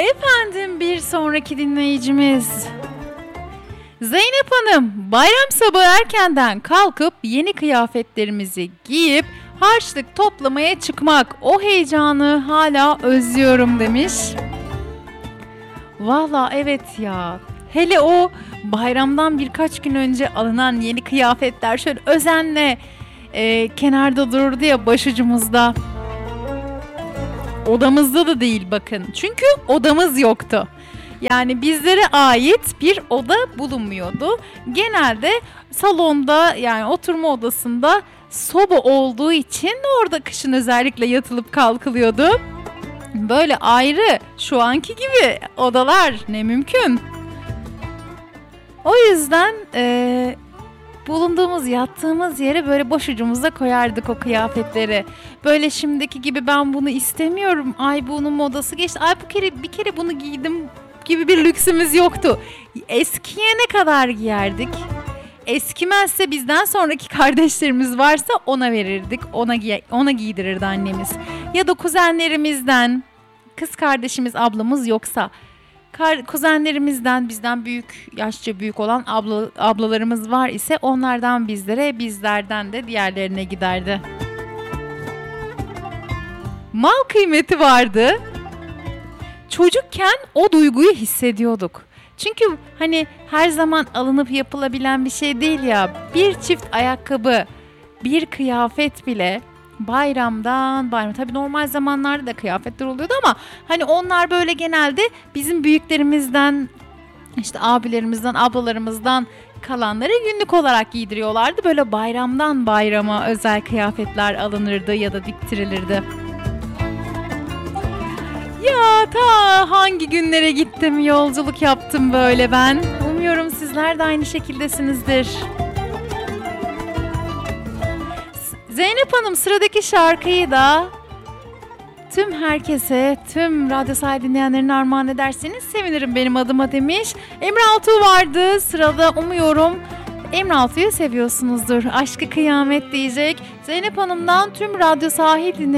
Efendim bir sonraki dinleyicimiz Zeynep Hanım, bayram sabahı erkenden kalkıp yeni kıyafetlerimizi giyip harçlık toplamaya çıkmak, o heyecanı hala özlüyorum demiş. Valla evet ya, hele o bayramdan birkaç gün önce alınan yeni kıyafetler şöyle özenle kenarda dururdu ya başucumuzda. Odamızda da değil bakın, çünkü odamız yoktu. Yani bizlere ait bir oda bulunmuyordu. Genelde salonda, yani oturma odasında soba olduğu için orada kışın özellikle yatılıp kalkılıyordu. Böyle ayrı şu anki gibi odalar ne mümkün. O yüzden bulunduğumuz, yattığımız yere böyle başucumuza koyardık o kıyafetleri. Böyle şimdiki gibi ben bunu istemiyorum, ay bunun modası geçti, ay bir kere bunu giydim gibi bir lüksümüz yoktu. Eskiyene kadar giyerdik. Eskimezse bizden sonraki kardeşlerimiz varsa ona verirdik. Ona giydirirdi annemiz. Ya da kuzenlerimizden, kız kardeşimiz, ablamız yoksa kuzenlerimizden, bizden büyük, yaşça büyük olan ablalarımız var ise onlardan bizlere, bizlerden de diğerlerine giderdi. Mal kıymeti vardı. Çocukken o duyguyu hissediyorduk. Çünkü hani her zaman alınıp yapılabilen bir şey değil ya. Bir çift ayakkabı, bir kıyafet bile bayramdan bayrama. Tabii normal zamanlarda da kıyafetler oluyordu ama hani onlar böyle genelde bizim büyüklerimizden, işte abilerimizden, ablalarımızdan kalanları günlük olarak giydiriyorlardı. Böyle bayramdan bayrama özel kıyafetler alınırdı ya da diktirilirdi. Ya ta hangi günlere gittim, yolculuk yaptım böyle ben. Umuyorum sizler de aynı şekildesinizdir. Zeynep Hanım, sıradaki şarkıyı da tüm herkese, tüm radyo sahibi dinleyenlerin armağan ederseniz sevinirim benim adıma demiş. Emre Altuğ vardı sırada, umuyorum Emre Altuğ'u seviyorsunuzdur. Aşkı Kıyamet diyecek. Zeynep Hanım'dan tüm radyo sahibi